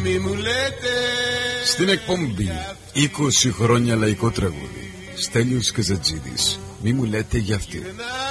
μη μου λέτε. Στην εκπομπή 20 χρόνια λαϊκό τραγούδι, Στέλιος Καζατζίδης. Μη μου λέτε για αυτή.